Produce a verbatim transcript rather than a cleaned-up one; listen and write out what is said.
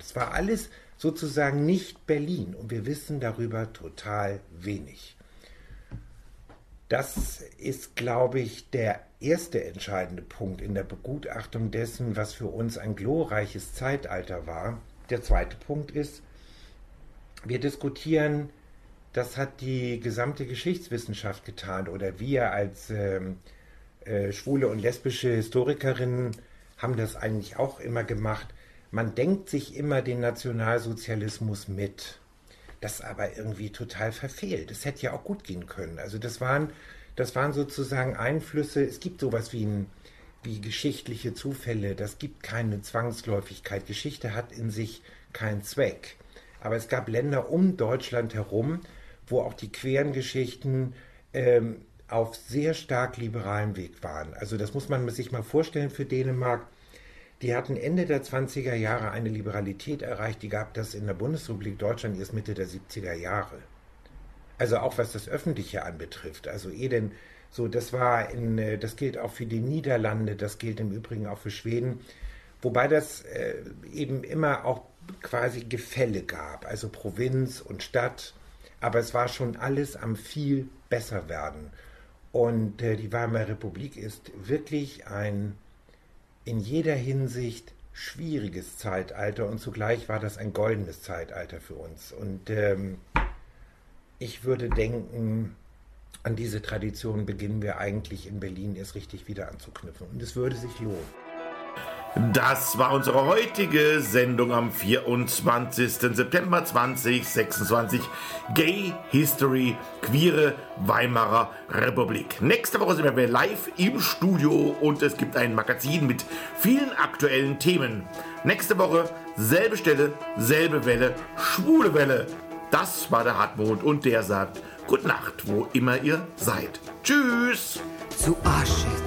Es war alles sozusagen nicht Berlin und wir wissen darüber total wenig. Das ist, glaube ich, der erste entscheidende Punkt in der Begutachtung dessen, was für uns ein glorreiches Zeitalter war. Der zweite Punkt ist, wir diskutieren, das hat die gesamte Geschichtswissenschaft getan oder wir als ähm, äh, schwule und lesbische Historikerinnen haben das eigentlich auch immer gemacht. Man denkt sich immer den Nationalsozialismus mit. Das aber irgendwie total verfehlt. Es hätte ja auch gut gehen können. Also das waren, das waren sozusagen Einflüsse. Es gibt sowas wie, ein, wie geschichtliche Zufälle. Das gibt keine Zwangsläufigkeit. Geschichte hat in sich keinen Zweck. Aber es gab Länder um Deutschland herum, wo auch die queeren Geschichten ähm, auf sehr stark liberalen Weg waren. Also das muss man sich mal vorstellen für Dänemark. Die hatten Ende der zwanziger Jahre eine Liberalität erreicht, die gab das in der Bundesrepublik Deutschland erst Mitte der siebziger Jahre. Also auch was das Öffentliche anbetrifft. Also eh denn so, das war in, das gilt auch für die Niederlande, das gilt im Übrigen auch für Schweden, wobei das äh, eben immer auch quasi Gefälle gab, also Provinz und Stadt, aber es war schon alles am viel besser werden. Und äh, die Weimarer Republik ist wirklich ein in jeder Hinsicht schwieriges Zeitalter und zugleich war das ein goldenes Zeitalter für uns. Und ähm, ich würde denken, an diese Tradition beginnen wir eigentlich in Berlin erst richtig wieder anzuknüpfen. Und es würde sich lohnen. Das war unsere heutige Sendung am vierundzwanzigsten September zweitausendsechsundzwanzig. Gay History, queere Weimarer Republik. Nächste Woche sind wir live im Studio und es gibt ein Magazin mit vielen aktuellen Themen. Nächste Woche selbe Stelle, selbe Welle, schwule Welle. Das war der Hartmut und der sagt Gute Nacht, wo immer ihr seid. Tschüss. Zu Asche.